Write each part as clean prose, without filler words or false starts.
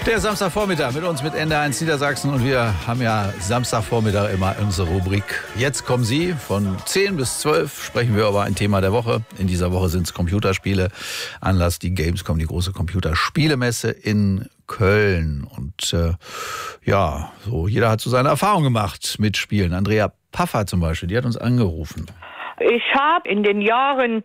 Der Samstagvormittag mit uns, mit NDR1 Niedersachsen. Und wir haben ja Samstagvormittag immer unsere Rubrik Jetzt kommen Sie. Von 10 bis 12 sprechen wir über ein Thema der Woche. In dieser Woche sind es Computerspiele. Anlass die Gamescom, die große Computerspielemesse in Köln. Und ja, so jeder hat so seine Erfahrung gemacht mit Spielen. Andrea Paffer zum Beispiel, die hat uns angerufen. Ich habe in den Jahren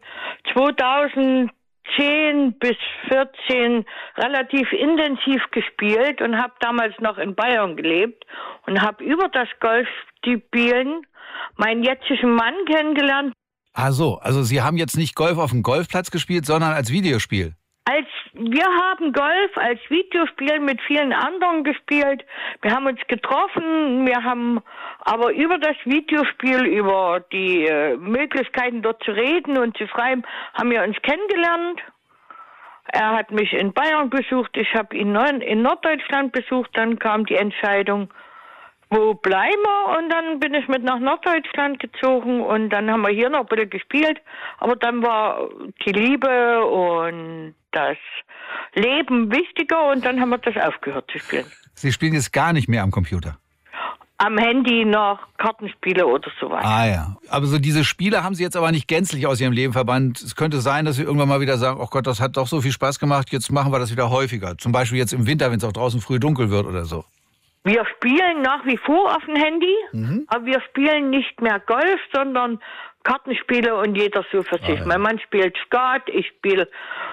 2010 bis 14 relativ intensiv gespielt und habe damals noch in Bayern gelebt und habe über das Golfspielen meinen jetzigen Mann kennengelernt. Ah so, also Sie haben jetzt nicht Golf auf dem Golfplatz gespielt, sondern als Videospiel. Wir haben Golf als Videospiel mit vielen anderen gespielt. Wir haben uns getroffen, wir haben aber über das Videospiel, über die Möglichkeiten dort zu reden und zu schreiben, haben wir uns kennengelernt. Er hat mich in Bayern besucht, ich habe ihn in Norddeutschland besucht, dann kam die Entscheidung, wo bleiben wir? Und dann bin ich mit nach Norddeutschland gezogen und dann haben wir hier noch ein bisschen gespielt. Aber dann war die Liebe und das Leben wichtiger und dann haben wir das aufgehört zu spielen. Sie spielen jetzt gar nicht mehr am Computer? Am Handy noch Kartenspiele oder sowas. Ah ja, aber so diese Spiele haben Sie jetzt aber nicht gänzlich aus Ihrem Leben verbannt. Es könnte sein, dass Sie irgendwann mal wieder sagen, oh Gott, das hat doch so viel Spaß gemacht, jetzt machen wir das wieder häufiger. Zum Beispiel jetzt im Winter, wenn es auch draußen früh dunkel wird oder so. Wir spielen nach wie vor auf dem Handy, aber wir spielen nicht mehr Golf, sondern Kartenspiele und jeder so für sich. Ja. Mein Mann spielt Skat, ich spiele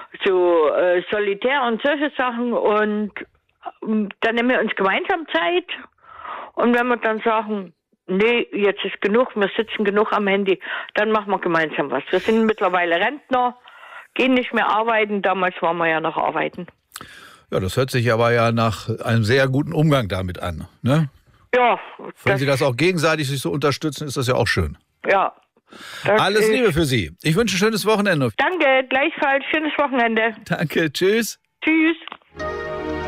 so Solitär und solche Sachen und dann nehmen wir uns gemeinsam Zeit und wenn wir dann sagen, nee, jetzt ist genug, wir sitzen genug am Handy, dann machen wir gemeinsam was. Wir sind mittlerweile Rentner, gehen nicht mehr arbeiten, damals waren wir ja noch arbeiten. Ja, das hört sich aber ja nach einem sehr guten Umgang damit an, ne? Ja. Wenn Sie das auch gegenseitig sich so unterstützen, ist das ja auch schön. Ja. Alles Liebe für Sie. Ich wünsche ein schönes Wochenende. Danke, gleichfalls. Schönes Wochenende. Danke, tschüss. Tschüss.